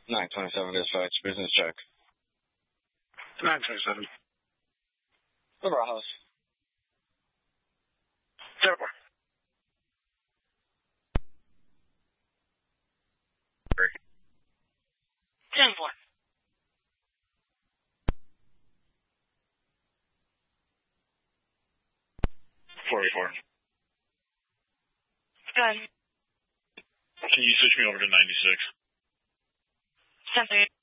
927 dispatch, business check. 927. The Bravos. 0-4. 10-4. 44. Go ahead. Can you switch me over to 96? 10-3.